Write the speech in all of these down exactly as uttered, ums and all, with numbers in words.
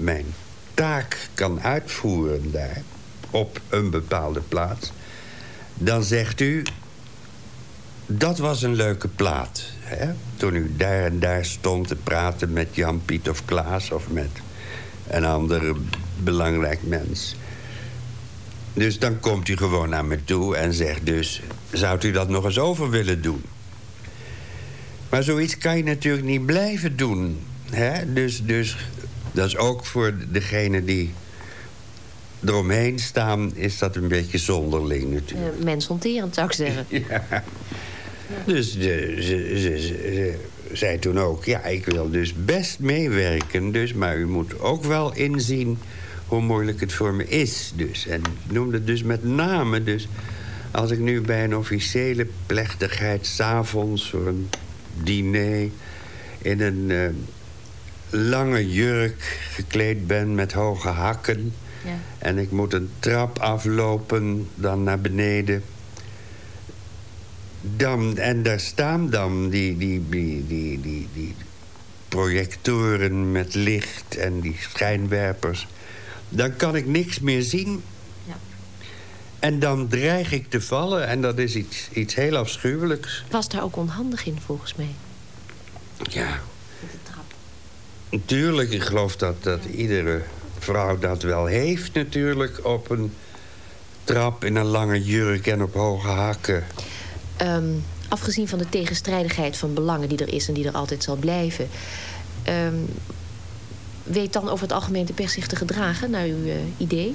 mijn taak kan uitvoeren daar, op een bepaalde plaats, dan zegt u, dat was een leuke plaat. Hè? Toen u daar en daar stond te praten met Jan, Piet of Klaas of met een ander belangrijk mens. Dus dan komt u gewoon naar me toe en zegt dus, zou u dat nog eens over willen doen? Maar zoiets kan je natuurlijk niet blijven doen. Hè? Dus, dus dat is ook voor degene die eromheen staan, is dat een beetje zonderling natuurlijk. Uh, mensonterend, zou ik zeggen. Ja. Dus de, ze, ze, ze, ze zei toen ook, ja, ik wil dus best meewerken, dus, maar u moet ook wel inzien hoe moeilijk het voor me is. Dus. En ik noemde dus met name, dus, als ik nu bij een officiële plechtigheid 's avonds voor een diner in een uh, lange jurk gekleed ben met hoge hakken, ja, en ik moet een trap aflopen, dan naar beneden. Dan, en daar staan dan die, die, die, die, die, die projectoren met licht en die schijnwerpers. Dan kan ik niks meer zien. Ja. En dan dreig ik te vallen en dat is iets, iets heel afschuwelijks. Was daar ook onhandig in, volgens mij? Ja. Met de trap. Natuurlijk, ik geloof dat, dat ja. iedere vrouw dat wel heeft natuurlijk, op een trap in een lange jurk en op hoge hakken. Um, afgezien van de tegenstrijdigheid van belangen die er is en die er altijd zal blijven, Um, weet dan over het algemeen de pers zich te gedragen, naar uw uh, idee?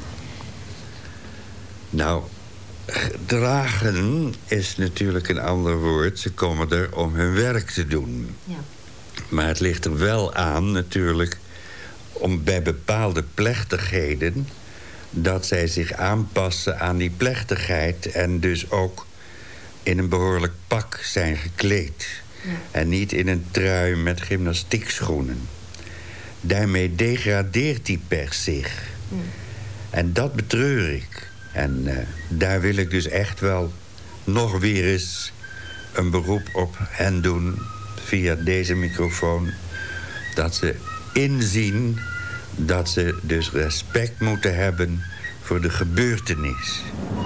Nou, gedragen is natuurlijk een ander woord. Ze komen er om hun werk te doen. Ja. Maar het ligt er wel aan natuurlijk om bij bepaalde plechtigheden dat zij zich aanpassen aan die plechtigheid en dus ook in een behoorlijk pak zijn gekleed. Ja. En niet in een trui met gymnastiekschoenen. Daarmee degradeert die pers zich. Ja. En dat betreur ik. En uh, daar wil ik dus echt wel nog weer eens een beroep op hen doen, via deze microfoon, dat ze inzien dat ze dus respect moeten hebben voor de gebeurtenis.